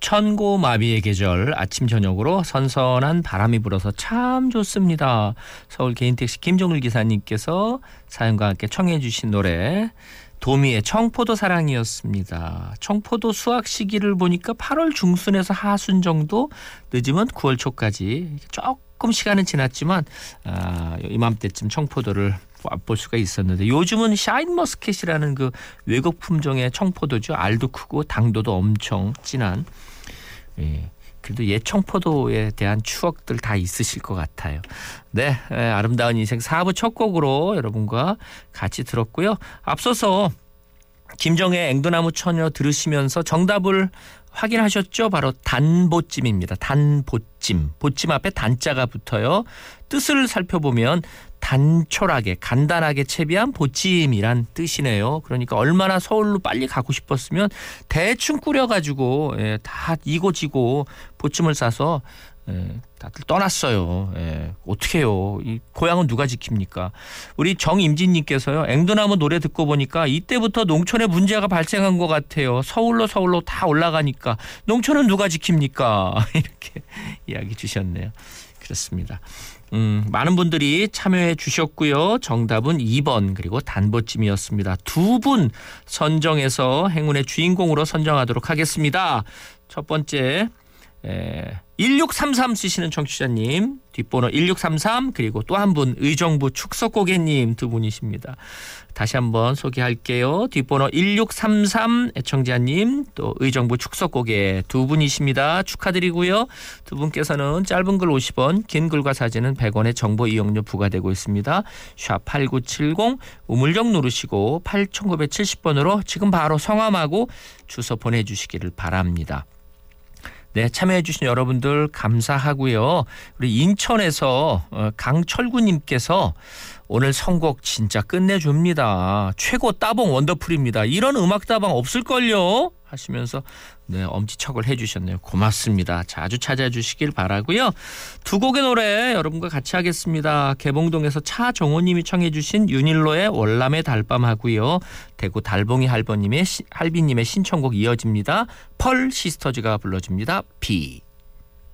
천고마비의 계절 아침 저녁으로 선선한 바람이 불어서 참 좋습니다. 서울 개인택시 김종일 기사님께서 사연과 함께 청해 주신 노래 도미의 청포도 사랑이었습니다. 청포도 수확 시기를 보니까 8월 중순에서 하순 정도, 늦으면 9월 초까지 조금 시간은 지났지만 이맘때쯤 청포도를 맛볼 수가 있었는데, 요즘은 샤인머스켓이라는 그 외국 품종의 청포도죠. 알도 크고 당도도 엄청 진한. 그래도 옛 청포도에 대한 추억들 다 있으실 것 같아요. 네, 아름다운 인생 4부 첫 곡으로 여러분과 같이 들었고요. 앞서서 김정의 앵두나무 처녀 들으시면서 정답을 확인하셨죠? 바로 단보찜입니다. 단보찜. 보찜 앞에 단자가 붙어요. 뜻을 살펴보면 단촐하게 간단하게 채비한 보찜이란 뜻이네요. 그러니까 얼마나 서울로 빨리 가고 싶었으면 대충 꾸려가지고 다 이고지고 보찜을 싸서 다들 떠났어요. 어떻게 해요? 이 고향은 누가 지킵니까? 우리 정임진님께서요. 앵두나무 노래 듣고 보니까 이때부터 농촌에 문제가 발생한 것 같아요. 서울로 다 올라가니까 농촌은 누가 지킵니까? 이렇게 이야기 주셨네요. 그렇습니다. 많은 분들이 참여해 주셨고요. 정답은 2번 그리고 단보찜이었습니다. 두 분 선정해서 행운의 주인공으로 선정하도록 하겠습니다. 첫 번째 1633 쓰시는 청취자님, 뒷번호 1633 그리고 또 한 분 의정부 축석고개님 두 분이십니다. 다시 한번 소개할게요. 뒷번호 1633 애청자님, 또 의정부 축석고개 두 분이십니다. 축하드리고요. 두 분께서는 짧은 글 50원, 긴 글과 사진은 100원의 정보 이용료 부과되고 있습니다. 샵 8970 우물정 누르시고 8970번으로 지금 바로 성함하고 주소 보내주시기를 바랍니다. 네, 참여해 주신 여러분들 감사하고요. 우리 인천에서 강철구님께서 오늘 선곡 진짜 끝내줍니다. 최고 따봉 원더풀입니다. 이런 음악 따봉 없을걸요? 하시면서 엄지척을 해주셨네요. 고맙습니다. 자주 찾아주시길 바라고요. 두 곡의 노래 여러분과 같이 하겠습니다. 개봉동에서 차정호님이 청해 주신 윤일로의 월남의 달밤 하고요. 대구 달봉이 할비님의 신청곡 이어집니다. 펄 시스터즈가 불러줍니다. 비.